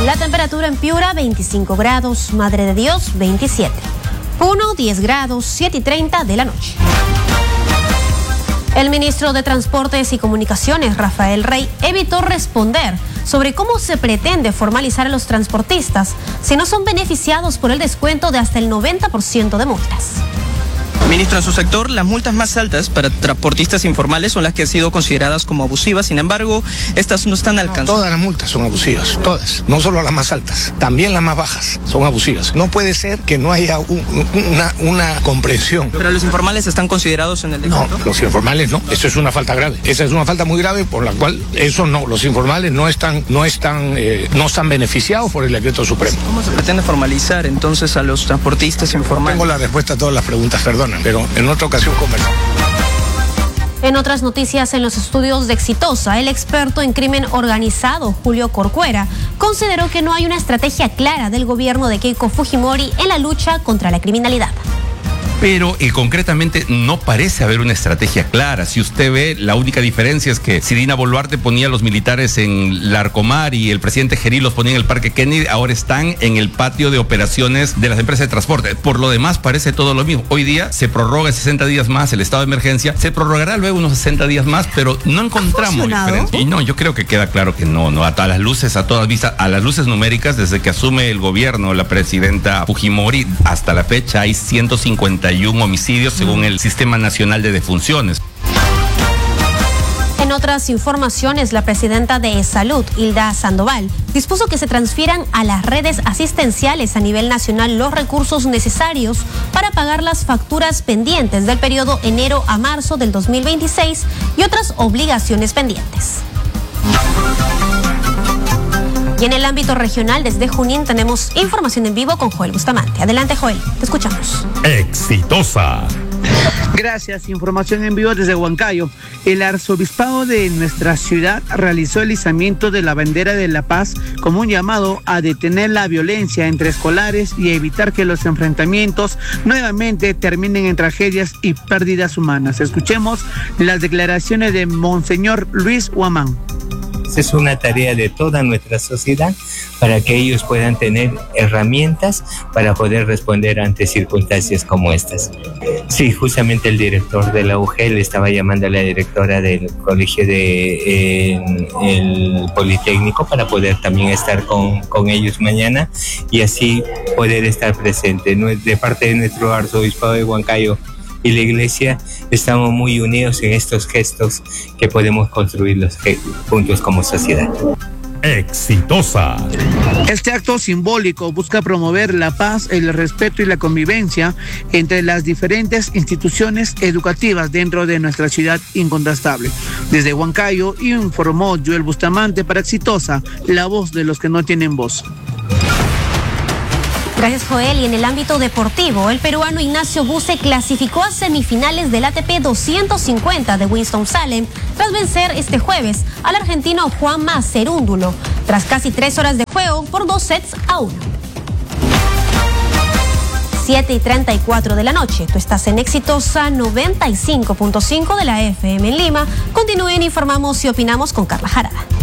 La temperatura en Piura, 25 grados, Madre de Dios, 27. Puno, 10 grados, 7:30 de la noche. El ministro de Transportes y Comunicaciones, Rafael Rey, evitó responder sobre cómo se pretende formalizar a los transportistas si no son beneficiados por el descuento de hasta el 90% de multas. Ministro, en su sector, las multas más altas para transportistas informales son las que han sido consideradas como abusivas. Sin embargo, estas no están alcanzando. Todas las multas son abusivas, todas. No solo las más altas, también las más bajas son abusivas. No puede ser que no haya una comprensión. ¿Pero los informales están considerados en el decreto? No, los informales no. Eso es una falta grave. Esa es una falta muy grave por la cual eso no. Los informales no están beneficiados por el decreto supremo. ¿Cómo se pretende formalizar entonces a los transportistas informales? Tengo la respuesta a todas las preguntas, perdona, pero en otra ocasión conversamos. En otras noticias, en los estudios de Exitosa, el experto en crimen organizado, Julio Corcuera, consideró que no hay una estrategia clara del gobierno de Keiko Fujimori en la lucha contra la criminalidad. Pero concretamente no parece haber una estrategia clara. Si usted ve, la única diferencia es que si Dina Boluarte ponía a los militares en Larcomar y el presidente Gerí los ponía en el Parque Kennedy, ahora están en el patio de operaciones de las empresas de transporte. Por lo demás parece todo lo mismo. Hoy día se prorroga 60 días más el estado de emergencia, se prorrogará luego unos 60 días más, pero no encontramos diferencia. Y no, yo creo que queda claro que no, a las luces, a todas vistas, a las luces numéricas, desde que asume el gobierno la presidenta Fujimori, hasta la fecha hay 151 homicidios según el Sistema Nacional de Defunciones. En otras informaciones, la presidenta de Salud, Hilda Sandoval, dispuso que se transfieran a las redes asistenciales a nivel nacional los recursos necesarios para pagar las facturas pendientes del periodo enero a marzo del 2026 y otras obligaciones pendientes. Y en el ámbito regional, desde Junín, tenemos información en vivo con Joel Bustamante. Adelante, Joel, te escuchamos. Exitosa. Gracias, información en vivo desde Huancayo. El arzobispado de nuestra ciudad realizó el izamiento de la bandera de la paz como un llamado a detener la violencia entre escolares y a evitar que los enfrentamientos nuevamente terminen en tragedias y pérdidas humanas. Escuchemos las declaraciones de Monseñor Luis Huamán. Es una tarea de toda nuestra sociedad para que ellos puedan tener herramientas para poder responder ante circunstancias como estas. Sí, justamente el director de la UGEL estaba llamando a la directora del colegio el Politécnico para poder también estar con ellos mañana y así poder estar presente. De parte de nuestro arzobispado de Huancayo y la iglesia, estamos muy unidos en estos gestos que podemos construir juntos como sociedad. Exitosa. Este acto simbólico busca promover la paz, el respeto y la convivencia entre las diferentes instituciones educativas dentro de nuestra ciudad incontestable. Desde Huancayo informó Joel Bustamante para Exitosa, la voz de los que no tienen voz. Gracias, Joel. Y en el ámbito deportivo, el peruano Ignacio Buse clasificó a semifinales del ATP 250 de Winston-Salem tras vencer este jueves al argentino Juanma Cerúndulo, tras casi 3 horas de juego por 2-1. 7:34 de la noche. Tú estás en Exitosa 95.5 de la FM en Lima. Continúen, informamos y opinamos con Carla Jarada.